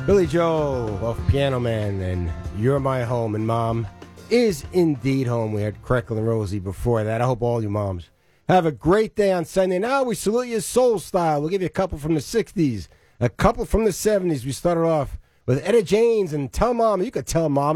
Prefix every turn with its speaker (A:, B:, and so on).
A: Billy Joel of Piano Man and You're My Home. And Mom is indeed home. We had Crackle and Rosie before that. I hope all you moms have a great day on Sunday. Now we salute you soul style. We'll give you a couple from the 60s, a couple from the 70s. We started off with Etta James and Tell Mom. You could tell Mom